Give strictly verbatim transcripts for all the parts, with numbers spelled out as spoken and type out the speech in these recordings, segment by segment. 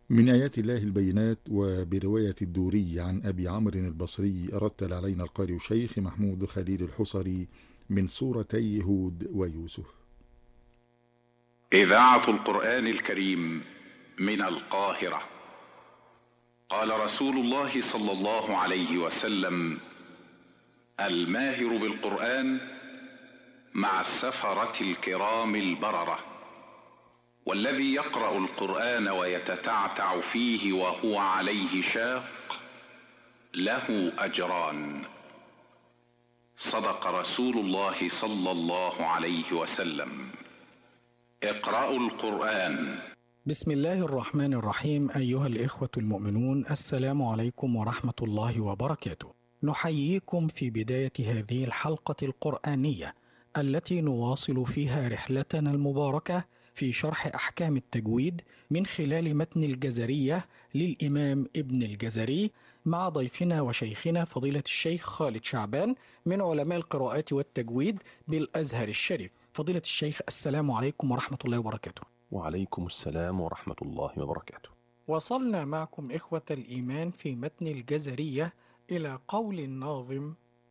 من آيات الله البينات وبرواية الدوري عن أبي عمرو البصري رتل علينا القارئ الشيخ محمود خليل الحصري من سورتي هود ويوسف. إذاعة القرآن الكريم من القاهرة. قال رسول الله صلى الله عليه وسلم: الماهر بالقرآن مع السفرة الكرام البررة، والذي يقرأ القرآن ويتتعتع فيه وهو عليه شاق له أجران. صدق رسول الله صلى الله عليه وسلم. اقرأوا القرآن. بسم الله الرحمن الرحيم. أيها الإخوة المؤمنون، السلام عليكم ورحمة الله وبركاته. نحييكم في بداية هذه الحلقة القرآنية التي نواصل فيها رحلتنا المباركة في شرح أحكام التجويد من خلال متن الجزرية للإمام ابن الجزري، مع ضيفنا وشيخنا فضيلة الشيخ خالد شعبان من علماء القراءات والتجويد بالأزهر الشريف. فضيلة الشيخ، السلام عليكم ورحمة الله وبركاته. وعليكم السلام ورحمة الله وبركاته. وصلنا معكم إخوة الإيمان في متن الجزرية إلى قول الناظم: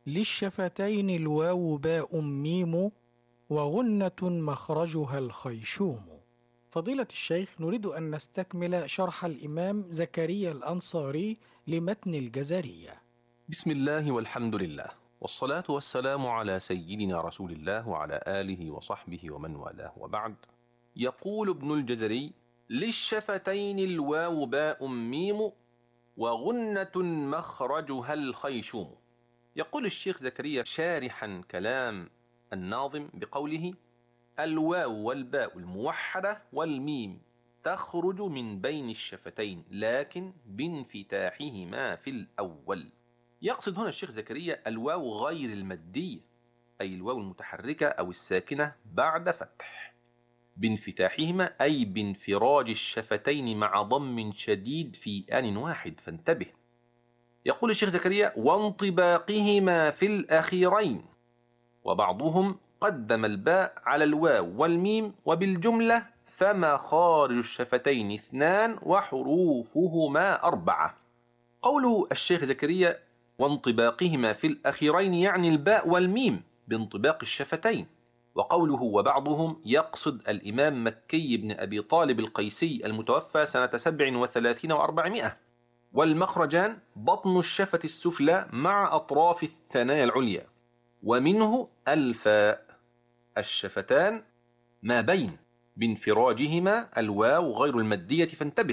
للشفتين الواو باء ميم وغنة مخرجها الخيشوم. فضيلة الشيخ، نريد أن نستكمل شرح الإمام زكريا الأنصاري لمتن الجزرية. بسم الله والحمد لله، والصلاة والسلام على سيدنا رسول الله وعلى آله وصحبه ومن والاه، وبعد. يقول ابن الجزري: للشفتين الواو باء ميم وغنة مخرجها الخيشوم. يقول الشيخ زكريا شارحا كلام الناظم بقوله: الواو والباء الموحدة والميم تخرج من بين الشفتين لكن بانفتاحهما في الأول. يقصد هنا الشيخ زكريا الواو غير المادية، أي الواو المتحركة أو الساكنة بعد فتح، بانفتاحهما أي بانفراج الشفتين مع ضم شديد في آن واحد، فانتبه. يقول الشيخ زكريا: وانطباقهما في الأخيرين، وبعضهم قدم الباء على الواو والميم، وبالجملة فمخارج الشفتين اثنان وحروفهما أربعة. قوله الشيخ زكريا وانطباقهما في الأخيرين يعني الباء والميم بانطباق الشفتين، وقوله وبعضهم يقصد الإمام مكي بن أبي طالب القيسي المتوفى سنة سبع وثلاثين وأربعمائة. والمخرجان بطن الشفة السفلى مع أطراف الثنايا العليا، ومنه الفاء. الشفتان ما بين بانفراجهما الواو غير المادية، فانتبه،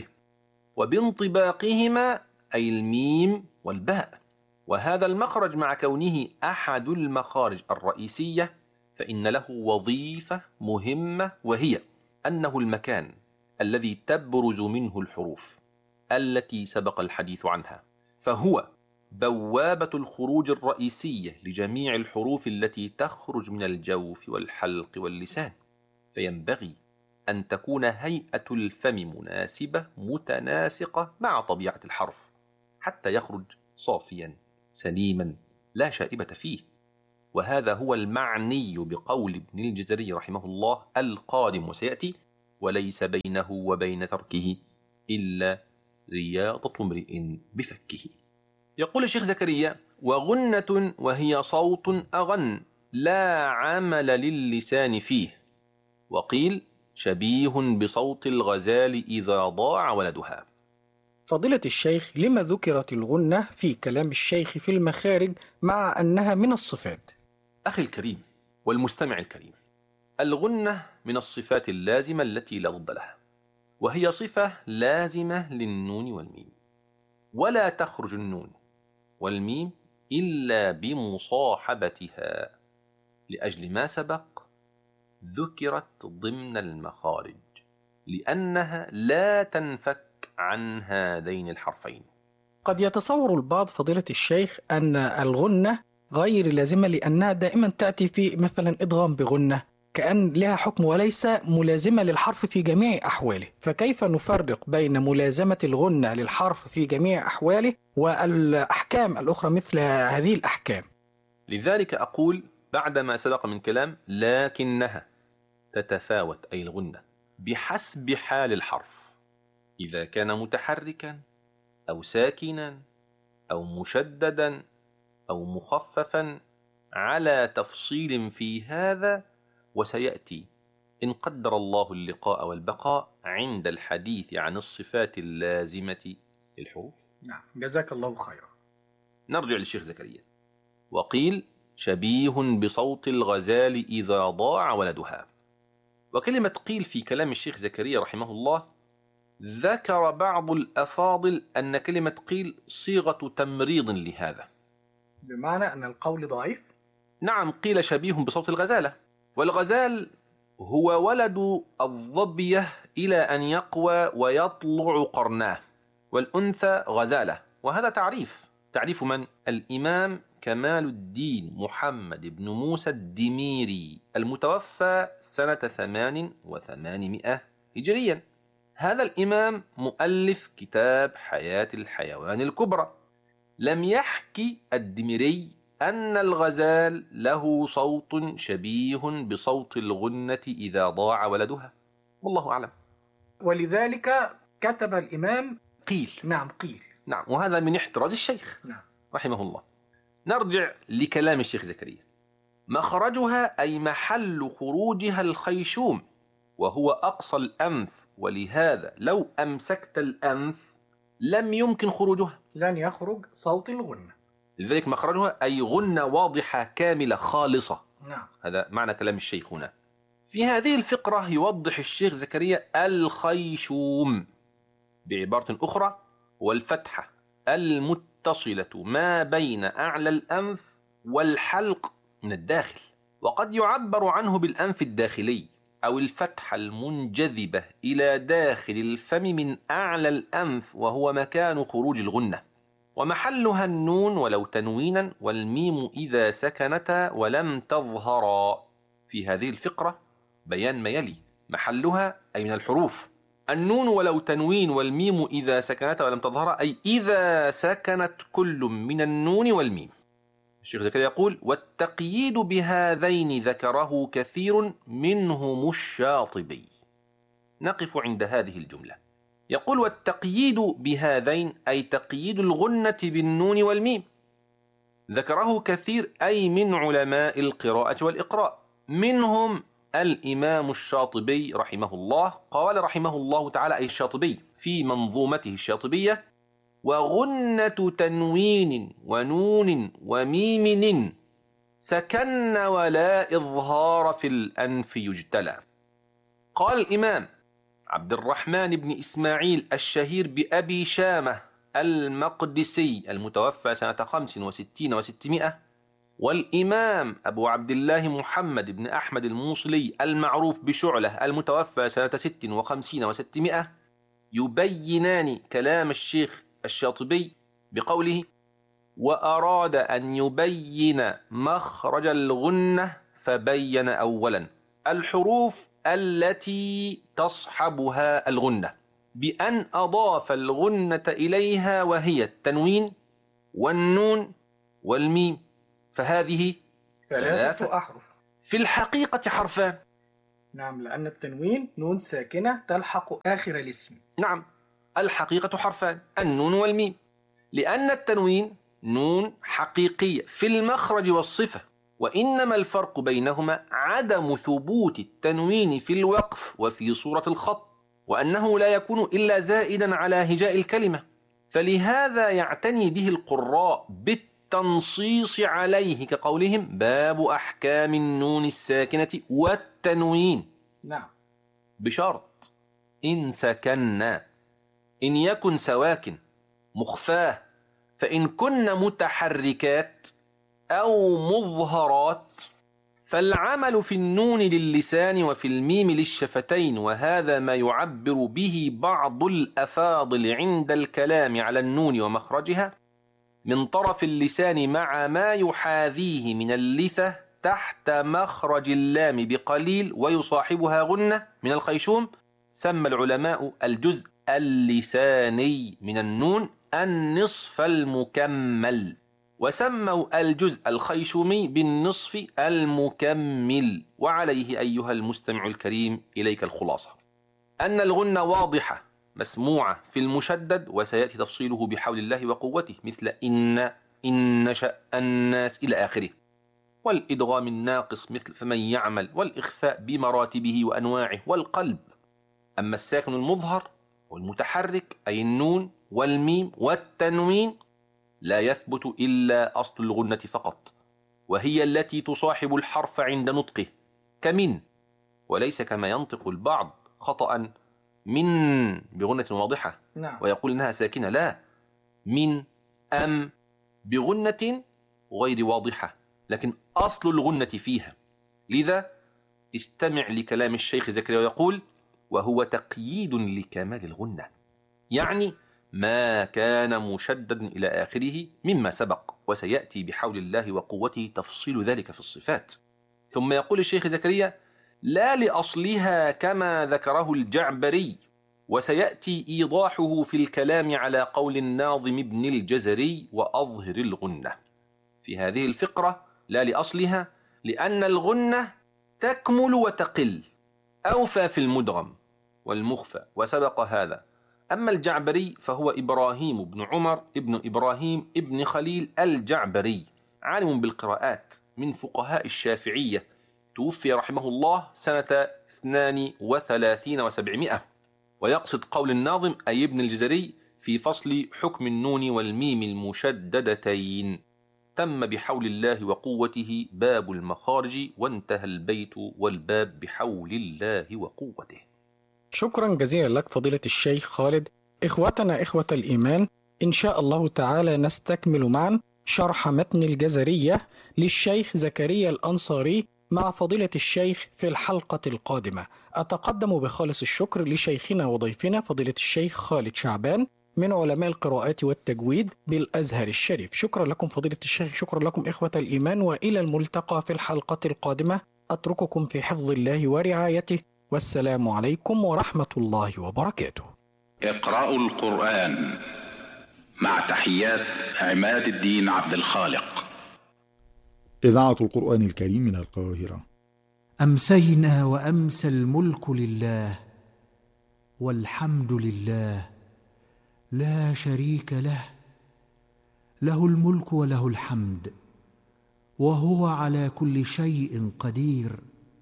وبانطباقهما أي الميم والباء. وهذا المخرج مع كونه أحد المخارج الرئيسية فإن له وظيفة مهمة، وهي أنه المكان الذي تبرز منه الحروف التي سبق الحديث عنها، فهو بوابة الخروج الرئيسية لجميع الحروف التي تخرج من الجوف والحلق واللسان، فينبغي أن تكون هيئة الفم مناسبة متناسقة مع طبيعة الحرف حتى يخرج صافيا سليما لا شائبة فيه. وهذا هو المعني بقول ابن الجزري رحمه الله القادم وسيأتي: وليس بينه وبين تركه إلا رياضة امرئ بفكه. يقول الشيخ زكريا: وغنة وهي صوت أغن لا عمل للسان فيه، وقيل شبيه بصوت الغزال إذا ضاع ولدها. فضيلة الشيخ، لما ذكرت الغنة في كلام الشيخ في المخارج مع أنها من الصفات؟ أخي الكريم والمستمع الكريم، الغنة من الصفات اللازمة التي لا ضد لها، وهي صفة لازمة للنون والميم، ولا تخرج النون والميم إلا بمصاحبتها، لأجل ما سبق ذكرت ضمن المخارج، لأنها لا تنفك عن هذين الحرفين. قد يتصور البعض فضيلة الشيخ أن الغنة غير لازمة لأنها دائما تأتي في مثلا إدغام بغنة، كأن لها حكم وليس ملازمة للحرف في جميع أحواله، فكيف نفرق بين ملازمة الغنة للحرف في جميع أحواله والأحكام الأخرى مثل هذه الأحكام؟ لذلك أقول بعدما سبق من كلام لكنها تتفاوت أي الغنة بحسب حال الحرف، إذا كان متحركا أو ساكنا أو مشددا أو مخففا، على تفصيل في هذا، وسيأتي إن قدر الله اللقاء والبقاء عند الحديث عن الصفات اللازمة للحروف. نعم، جزاك الله خيرا. نرجع للشيخ زكريا. وقيل شبيه بصوت الغزال إذا ضاع ولدها. وكلمة قيل في كلام الشيخ زكريا رحمه الله، ذكر بعض الأفاضل أن كلمة قيل صيغة تمريض لهذا، بمعنى أن القول ضعيف. نعم، قيل شبيه بصوت الغزالة، والغزال هو ولد الظبية إلى أن يقوى ويطلع قرناه، والأنثى غزالة. وهذا تعريف تعريف من؟ الإمام كمال الدين محمد بن موسى الدميري، المتوفى سنة ثمان وثمانمائة هجريا. هذا الإمام مؤلف كتاب حياة الحيوان الكبرى. لم يحكي الدميري أن الغزال له صوت شبيه بصوت الغنة إذا ضاع ولدها، والله أعلم. ولذلك كتب الإمام قيل. نعم، قيل. نعم، وهذا من احتراز الشيخ نعم رحمه الله. نرجع لكلام الشيخ زكريا. مخرجها أي محل خروجها الخيشوم، وهو أقصى الأنف، ولهذا لو أمسكت الأنف لم يمكن خروجها، لن يخرج صوت الغنة. لذلك مخرجها أي غنة واضحة كاملة خالصة. نعم، هذا معنى كلام الشيخ هنا. في هذه الفقرة يوضح الشيخ زكريا الخيشوم بعبارة أخرى، والفتحة المتصلة ما بين أعلى الأنف والحلق من الداخل، وقد يعبر عنه بالأنف الداخلي، أو الفتحة المنجذبة إلى داخل الفم من أعلى الأنف، وهو مكان خروج الغنة. ومحلها النون ولو تنوينا، والميم إذا سكنتا ولم تظهرا. في هذه الفقرة بيان ما يلي: محلها أي من الحروف النون ولو تنوين، والميم إذا سكنتا ولم تظهرا، أي إذا سكنت كل من النون والميم. الشيخ زكريا يقول: والتقييد بهذين ذكره كثير منهم الشاطبي. نقف عند هذه الجملة. يقول: والتقييد بهذين أي تقييد الغنة بالنون والميم، ذكره كثير أي من علماء القراءة والإقراء، منهم الإمام الشاطبي رحمه الله. قال رحمه الله تعالى أي الشاطبي في منظومته الشاطبية: وغنة تنوين ونون وميم سكن ولا إظهار في الأنف يجتلى. قال الإمام عبد الرحمن بن إسماعيل الشهير بأبي شامة المقدسي المتوفى سنة خمس وستين وستمائة، والإمام أبو عبد الله محمد بن أحمد الموصلي المعروف بشعلة المتوفى سنة ست وخمسين وستمائة، يبينان كلام الشيخ الشاطبي بقوله: وأراد أن يبين مخرج الغنة فبين أولا الحروف التي تصحبها الغنة بأن أضاف الغنة إليها، وهي التنوين والنون والميم، فهذه ثلاثة أحرف، في الحقيقة حرفان. نعم، لأن التنوين نون ساكنة تلحق آخر الاسم. نعم، الحقيقة حرفان، النون والميم، لأن التنوين نون حقيقية في المخرج والصفة، وإنما الفرق بينهما عدم ثبوت التنوين في الوقف وفي صورة الخط، وأنه لا يكون إلا زائدا على هجاء الكلمة، فلهذا يعتني به القراء بالتنصيص عليه، كقولهم: باب أحكام النون الساكنة والتنوين. نعم، بشرط إن سكننا، إن يكن سواكن مخفاه، فإن كن متحركات أو مظهرات فالعمل في النون للسان وفي الميم للشفتين، وهذا ما يعبر به بعض الأفاضل عند الكلام على النون ومخرجها من طرف اللسان مع ما يحاذيه من اللثة تحت مخرج اللام بقليل ويصاحبها غنة من الخيشوم. سمى العلماء الجزء اللساني من النون النصف المكمل، وسموا الجزء الخيشومي بالنصف المكمل. وعليه أيها المستمع الكريم إليك الخلاصة: أن الغنة واضحة مسموعة في المشدد، وسيأتي تفصيله بحول الله وقوته، مثل إن إن نشأ الناس إلى آخره. والإدغام الناقص مثل فمن يعمل، والإخفاء بمراتبه وأنواعه، والقلب. أما الساكن المظهر والمتحرك أي النون والميم والتنوين لا يثبت إلا أصل الغنة فقط، وهي التي تصاحب الحرف عند نطقه، كمن، وليس كما ينطق البعض خطأ من بغنة واضحة نعم. ويقول إنها ساكنة، لا، من أم بغنة غير واضحة، لكن أصل الغنة فيها. لذا استمع لكلام الشيخ زكريا ويقول: وهو تقييد لكمال الغنة، يعني ما كان مشددا إلى آخره مما سبق، وسيأتي بحول الله وقوته تفصيل ذلك في الصفات. ثم يقول الشيخ زكريا: لا لأصلها كما ذكره الجعبري، وسيأتي إيضاحه في الكلام على قول الناظم ابن الجزري: وأظهر الغنة. في هذه الفقرة لا لأصلها، لأن الغنة تكمل وتقل، أوفى في المدغم والمخفى، وسبق هذا. أما الجعبري فهو إبراهيم بن عمر ابن إبراهيم ابن خليل الجعبري، عالم بالقراءات من فقهاء الشافعية، توفي رحمه الله سنة اثنين وثلاثين وسبعمائة. ويقصد قول الناظم أي ابن الجزري في فصل حكم النون والميم المشددتين: تم بحول الله وقوته باب المخارج، وانتهى البيت والباب بحول الله وقوته. شكرا جزيلا لك فضيلة الشيخ خالد. إخوتنا إخوة الإيمان، إن شاء الله تعالى نستكمل معا شرح متن الجزرية للشيخ زكريا الأنصاري مع فضيلة الشيخ في الحلقة القادمة. أتقدم بخالص الشكر لشيخنا وضيفنا فضيلة الشيخ خالد شعبان من علماء القراءات والتجويد بالأزهر الشريف. شكرا لكم فضيلة الشيخ، شكرا لكم إخوة الإيمان، وإلى الملتقى في الحلقة القادمة. أترككم في حفظ الله ورعايته، والسلام عليكم ورحمة الله وبركاته. اقرأوا القرآن مع تحيات عماد الدين عبد الخالق. إذاعة القرآن الكريم من القاهرة. أمسينا وأمسى الملك لله، والحمد لله لا شريك له، له الملك وله الحمد، وهو على كل شيء قدير.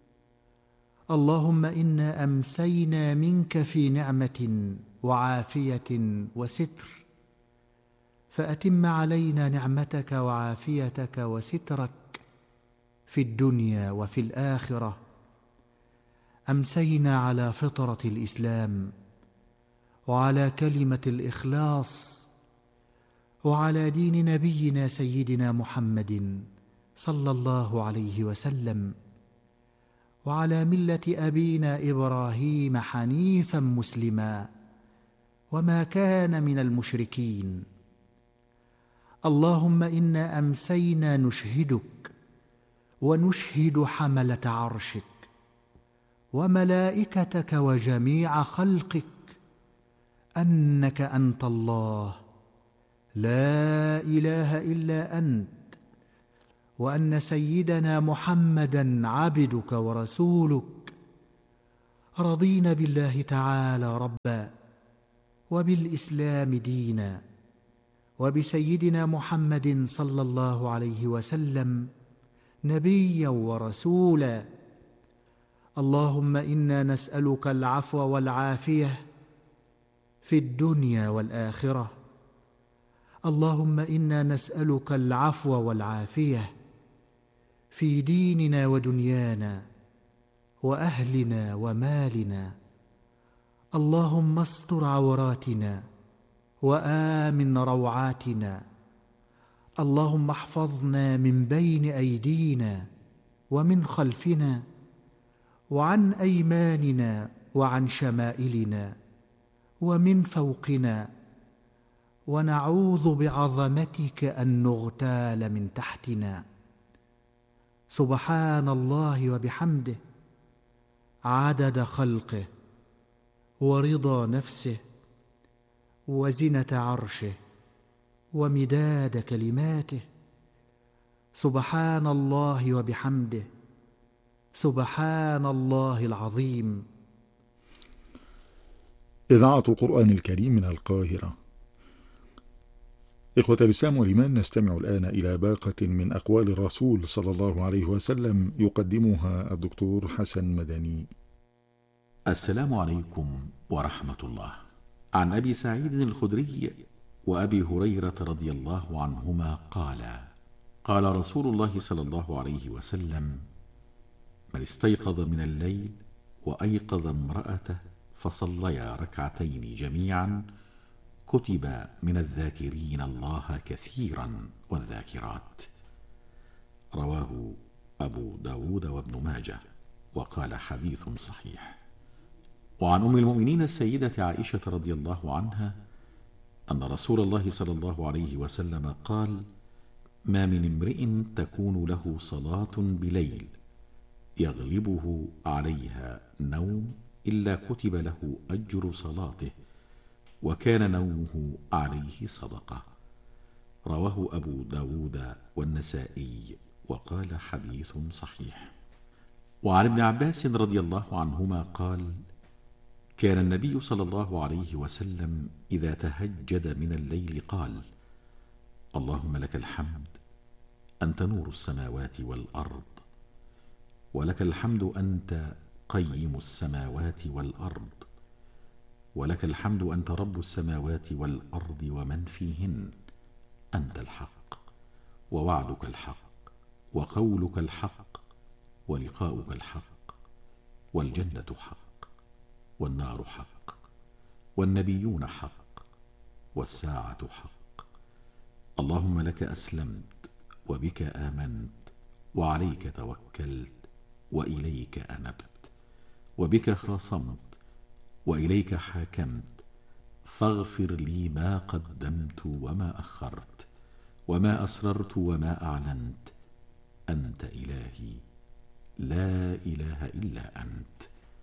اللهم إنا أمسينا منك في نعمة وعافية وستر، فأتم علينا نعمتك وعافيتك وسترك في الدنيا وفي الآخرة. أمسينا على فطرة الإسلام، وعلى كلمة الإخلاص، وعلى دين نبينا سيدنا محمد صلى الله عليه وسلم، وعلى ملة أبينا إبراهيم حنيفا مسلما، وما كان من المشركين. اللهم إنا أمسينا نشهدك ونشهد حملة عرشك وملائكتك وجميع خلقك أنك أنت الله لا إله إلا أنت، وأن سيدنا محمدًا عبدك ورسولك. رضينا بالله تعالى ربًا، وبالإسلام دينًا، وبسيدنا محمد صلى الله عليه وسلم نبيًا ورسولًا. اللهم إنا نسألك العفو والعافية في الدنيا والآخرة. اللهم إنا نسألك العفو والعافية في ديننا ودنيانا وأهلنا ومالنا. اللهم استر عوراتنا وآمن روعاتنا. اللهم احفظنا من بين أيدينا ومن خلفنا وعن أيماننا وعن شمائلنا ومن فوقنا، ونعوذ بعظمتك أن نغتال من تحتنا. سبحان الله وبحمده، عدد خلقه ورضا نفسه وزنة عرشه ومداد كلماته. سبحان الله وبحمده، سبحان الله العظيم. إذاعة القرآن الكريم من القاهرة. إخوة الإسلام والإيمان، نستمع الآن إلى باقة من أقوال الرسول صلى الله عليه وسلم يقدمها الدكتور حسن مدني. السلام عليكم ورحمة الله. عن أبي سعيد الخدري وأبي هريرة رضي الله عنهما قال: قال رسول الله صلى الله عليه وسلم: من استيقظ من الليل وأيقظ امرأته فصليا ركعتين جميعا كتب من الذاكرين الله كثيرا والذاكرات. رواه أبو داود وابن ماجه وقال حديث صحيح. وعن أم المؤمنين السيدة عائشة رضي الله عنها أن رسول الله صلى الله عليه وسلم قال: ما من امرئ تكون له صلاة بليل يغلبه عليها نوم إلا كتب له أجر صلاته وكان نومه عليه صدقة. رواه أبو داود والنسائي وقال حديث صحيح. وعن ابن عباس رضي الله عنهما قال: كان النبي صلى الله عليه وسلم إذا تهجد من الليل قال: اللهم لك الحمد أنت نور السماوات والأرض، ولك الحمد أنت قيم السماوات والأرض، ولك الحمد أنت رب السماوات والأرض ومن فيهن، أنت الحق ووعدك الحق وقولك الحق ولقاؤك الحق، والجنة حق والنار حق والنبيون حق والساعة حق. اللهم لك أسلمت وبك آمنت وعليك توكلت وإليك أنبت وبك خاصمت وإليك حاكمت، فاغفر لي ما قدمت وما أخرت وما أسررت وما أعلنت، أنت إلهي لا إله إلا أنت.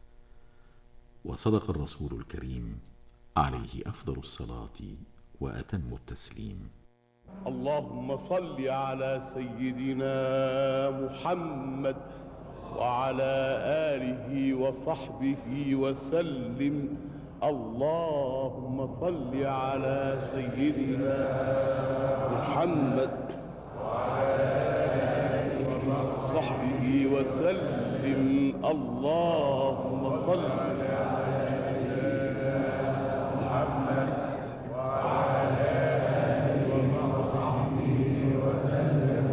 وصدق الرسول الكريم عليه أفضل الصلاة وأتم التسليم. اللهم صل على سيدنا محمد وعلى آله وصحبه وسلم. اللهم صل على سيدنا محمد وعلى آله وصحبه وسلم. اللهم صل على سيدنا محمد وعلى آله وصحبه وسلم.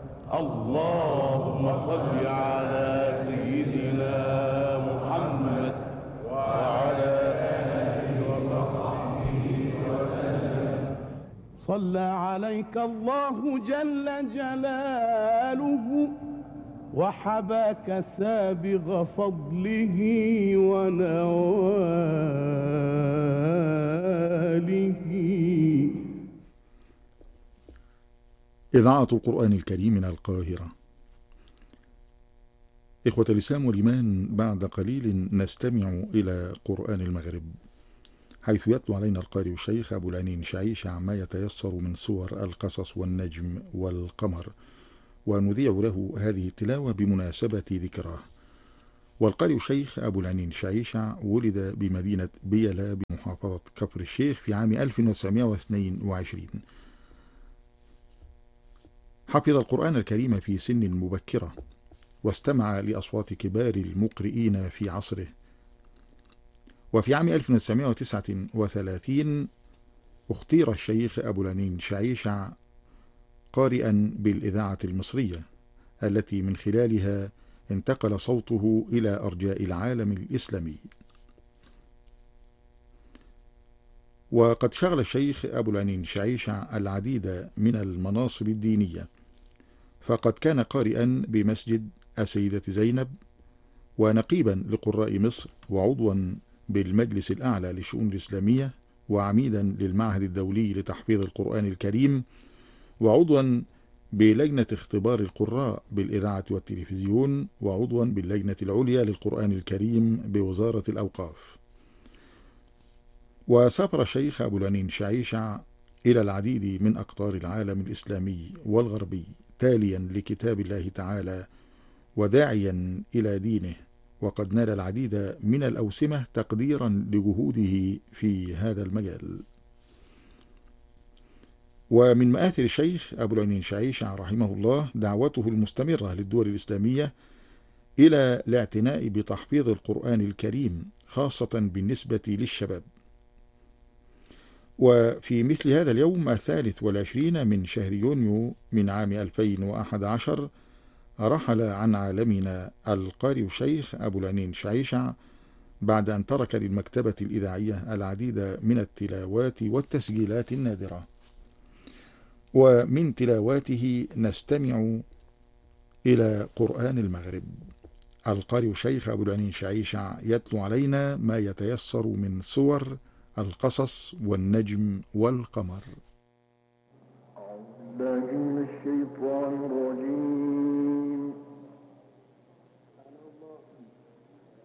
اللهم صل على سيدنا محمد وعلى آله وصحبه وسلم. صلى عليك الله جل جلاله وحباك سابغ فضله ونواله. إذاعة القرآن الكريم من القاهرة. إخوة الإسلام والإيمان، بعد قليل نستمع إلى قرآن المغرب، حيث يتلو علينا القارئ الشيخ أبو العنين شعيش عما يتيسر من سور القصص والنجم والقمر، ونذيع له هذه التلاوة بمناسبة ذكراه. والقارئ الشيخ أبو العنين شعيشع ولد بمدينة بيلا بمحافظة كفر الشيخ في عام ألف وتسعمائة واثنين وعشرين. حفظ القرآن الكريم في سن مبكرة، واستمع لأصوات كبار المقرئين في عصره. وفي عام ألف وتسعمائة وتسعة وثلاثين اختير الشيخ أبو العنين شعيشع قارئا بالإذاعة المصرية، التي من خلالها انتقل صوته إلى أرجاء العالم الإسلامي. وقد شغل الشيخ أبو العنين شعيشع العديد من المناصب الدينية، فقد كان قارئا بمسجد السيدة زينب، ونقيبا لقراء مصر، وعضوا بالمجلس الأعلى للشؤون الإسلامية، وعميدا للمعهد الدولي لتحفيظ القرآن الكريم، وعضوا بلجنة اختبار القراء بالإذاعة والتلفزيون، وعضوا باللجنة العليا للقرآن الكريم بوزارة الأوقاف. وسافر الشيخ أبو العنين شعيشع إلى العديد من أقطار العالم الإسلامي والغربي، تاليا لكتاب الله تعالى وداعيا إلى دينه، وقد نال العديد من الأوسمة تقديرا لجهوده في هذا المجال. ومن مآثر الشيخ أبو العينين شعيشع رحمه الله دعوته المستمرة للدول الإسلامية إلى الاعتناء بتحفيظ القرآن الكريم خاصة بالنسبة للشباب. وفي مثل هذا اليوم الثالث والعشرين من شهر يونيو من عام ألفين وأحد عشر رحل عن عالمنا القارئ الشيخ أبو العينين شعيشع بعد أن ترك للمكتبة الإذاعية العديد من التلاوات والتسجيلات النادرة. ومن تلاواته نستمع إلى قرآن المغرب. القارئ الشيخ أبو العينين شعيشع يتلو علينا ما يتيسر من سور القصص والنجم والقمر. أعوذ بالله من الشيطان الرجيم.